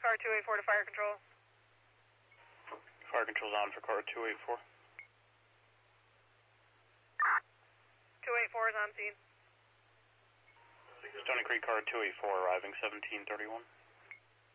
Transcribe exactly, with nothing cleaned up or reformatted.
car two eight four to fire control. Fire control's on for car two eight four. two eight four is on scene. Stony Creek car two eight four arriving seventeen thirty-one.